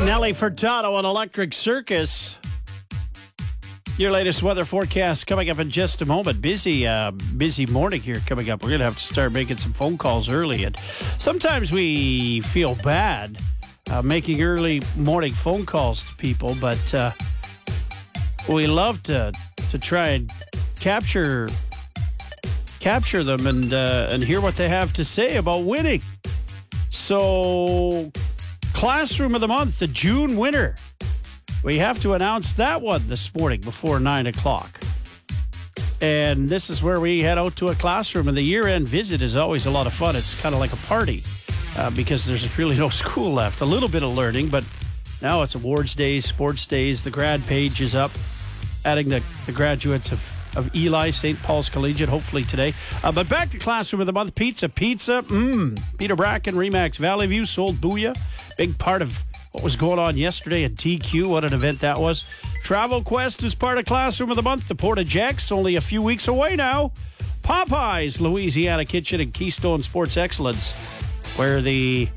Nelly Furtado on Electric Circus. Your latest weather forecast coming up in just a moment. Busy morning here coming up. We're going to have to start making some phone calls early. And sometimes we feel bad making early morning phone calls to people, but we love to try and capture them and hear what they have to say about winning. So, Classroom of the Month, the June winner. We have to announce that one this morning before 9 o'clock. And this is where we head out to a classroom. And the year-end visit is always a lot of fun. It's kind of like a party because there's really no school left. A little bit of learning, but now it's awards days, sports days. The grad page is up, adding the graduates of Eli, St. Paul's Collegiate, hopefully today. But back to Classroom of the Month. Pizza. Peter Bracken, Remax Valley View, sold Booyah. Big part of what was going on yesterday at TQ. What an event that was. Travel Quest is part of Classroom of the Month. The Portage X, only a few weeks away now. Popeyes, Louisiana Kitchen, and Keystone Sports Excellence, where the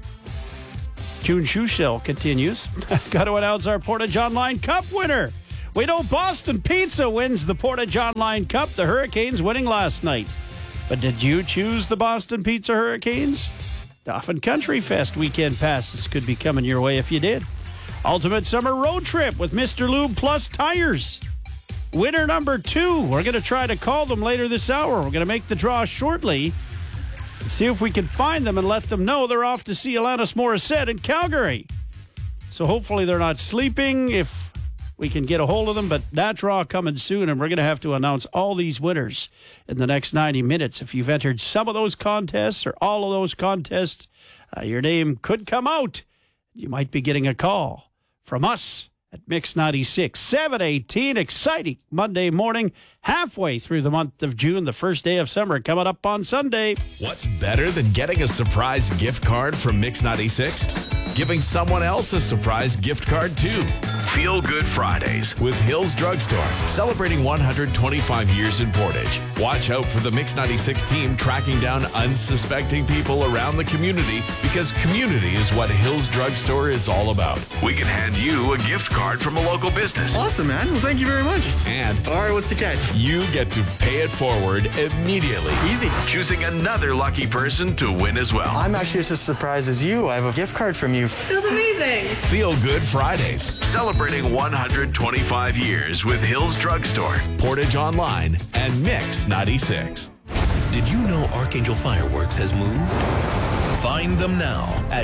June shoe sale continues. Got to announce our Portage Online Cup winner. We know Boston Pizza wins the Portage Online Cup. The Hurricanes winning last night. But did you choose the Boston Pizza Hurricanes? Dauphin Country Fest weekend passes could be coming your way if you did. Ultimate Summer Road Trip with Mr. Lube Plus Tires. Winner number 2. We're going to try to call them later this hour. We're going to make the draw shortly. See if we can find them and let them know they're off to see Alanis Morissette in Calgary. So hopefully they're not sleeping if we can get a hold of them, but that draw coming soon, and we're going to have to announce all these winners in the next 90 minutes. If you've entered some of those contests or all of those contests, your name could come out. You might be getting a call from us at Mix 96. 7:18, exciting Monday morning, halfway through the month of June, the first day of summer coming up on Sunday. What's better than getting a surprise gift card from Mix 96? Giving someone else a surprise gift card, too. Feel Good Fridays with Hills Drugstore, celebrating 125 years in Portage. Watch out for the Mix 96 team tracking down unsuspecting people around the community, because community is what Hills Drugstore is all about. We can hand you a gift card from a local business. Awesome, man. Well, thank you very much. And all right, what's the catch? You get to pay it forward immediately. Easy. Choosing another lucky person to win as well. I'm actually just as surprised as you. I have a gift card from you. That's amazing. Feel Good Fridays, celebrating 125 years with Hills Drugstore, Portage Online, and Mix 96. Did you know Archangel Fireworks has moved? Find them now at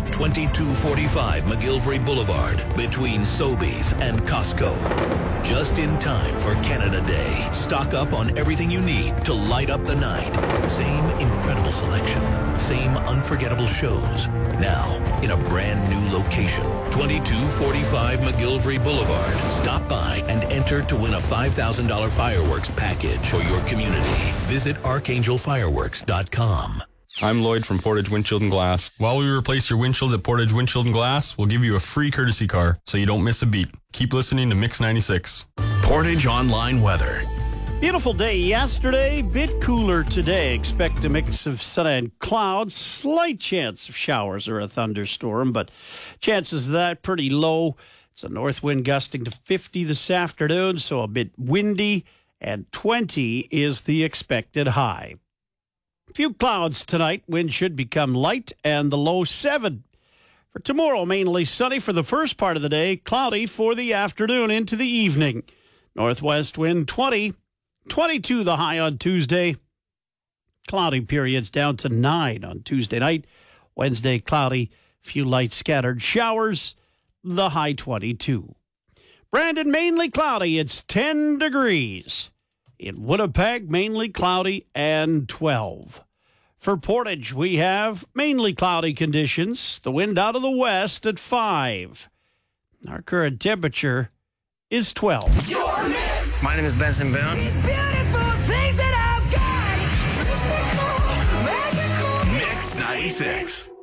2245 McGillivray Boulevard between Sobeys and Costco. Just in time for Canada Day. Stock up on everything you need to light up the night. Same incredible selection. Same unforgettable shows. Now in a brand new location. 2245 McGillivray Boulevard. Stop by and enter to win a $5,000 fireworks package for your community. Visit archangelfireworks.com. I'm Lloyd from Portage Windshield and Glass. While we replace your windshield at Portage Windshield and Glass, we'll give you a free courtesy car so you don't miss a beat. Keep listening to Mix 96. Portage Online Weather. Beautiful day yesterday, bit cooler today. Expect a mix of sun and clouds, slight chance of showers or a thunderstorm, but chances of that pretty low. It's a north wind gusting to 50 this afternoon, so a bit windy, and 20 is the expected high. Few clouds tonight. Wind should become light and the low 7. For tomorrow, mainly sunny for the first part of the day, cloudy for the afternoon into the evening. Northwest wind 20, 22 the high on Tuesday. Cloudy periods down to 9 on Tuesday night. Wednesday cloudy, few light scattered showers, the high 22. Brandon mainly cloudy, it's 10 degrees. In Winnipeg, mainly cloudy and 12. For Portage, we have mainly cloudy conditions. The wind out of the west at 5. Our current temperature is 12. My name is Benson Boone. Mix 96.